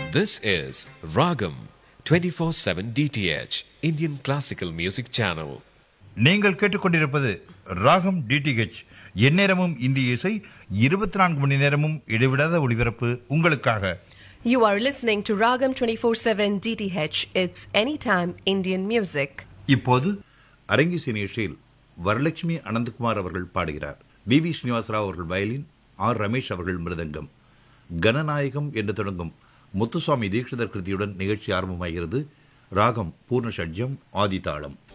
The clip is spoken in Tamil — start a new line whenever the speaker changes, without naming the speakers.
This is Ragam 24/7 DTH Indian Classical Music Channel.
நீங்கள் கேட்டுக்கொண்டிருப்பது ராகம் டிடிஹெச். எந்நேரமும் இந்திய இசை, 24 மணி நேரமும் இடைவிடாத ஒளிபரப்பு உங்களுக்காக.
You are listening to Ragam 24/7 DTH. It's anytime Indian music.
இப்போது அரங்கிசை நிகழ்ச்சியில் வரலட்சுமி அனந்தகுமார் அவர்கள் பாடுகிறார். வி ஸ்ரீனிவாசராவ் அவர்கள் வயலின், ஆர் ரமேஷ் அவர்கள் மிருதங்கம். கணநாயகம் என்று தொடங்கும் முத்துசுவாமி தீட்சிதர் கிருதியுடன் நிகழ்ச்சி ஆரம்பமாகிறது. ராகம் பூர்ண ஷட்ஜம், ஆதிதாளம்.